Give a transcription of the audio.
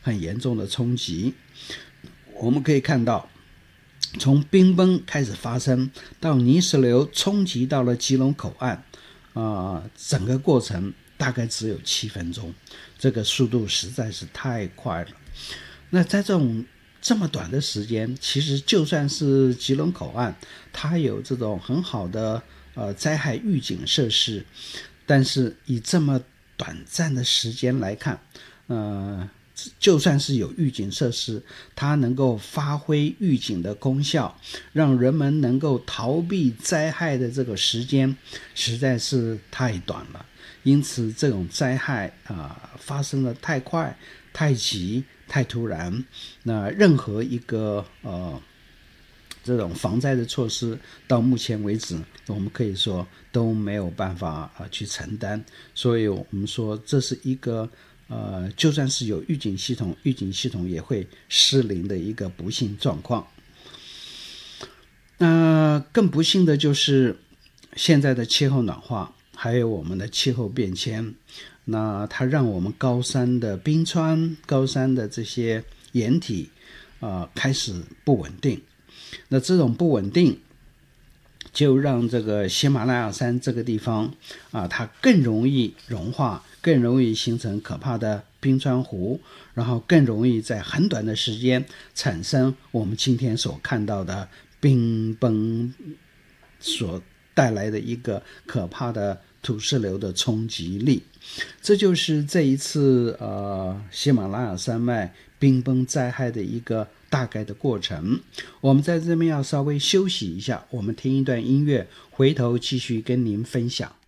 很严重的冲击。我们可以看到，从冰崩开始发生到泥石流冲击到了基隆口岸，整个过程大概只有7分钟，这个速度实在是太快了。那在这么短的时间，其实就算是基隆口岸它有这种很好的灾害预警设施，但是以这么短暂的时间来看，就算是有预警设施，它能够发挥预警的功效，让人们能够逃避灾害的这个时间实在是太短了。因此这种灾害发生的太快、太急、太突然，那任何一个这种防灾的措施到目前为止我们可以说都没有办法去承担。所以我们说这是一个就算是有预警系统也会失灵的一个不幸状况。那更不幸的就是现在的气候暖化，还有我们的气候变迁，那它让我们高山的冰川、高山的这些岩体开始不稳定。那这种不稳定就让这个喜马拉雅山这个地方它更容易融化，更容易形成可怕的冰川湖，然后更容易在很短的时间产生我们今天所看到的冰崩所带来的一个可怕的土石流的冲击力。这就是这一次喜马拉雅山脉冰崩灾害的一个大概的过程。我们在这边要稍微休息一下，我们听一段音乐，回头继续跟您分享。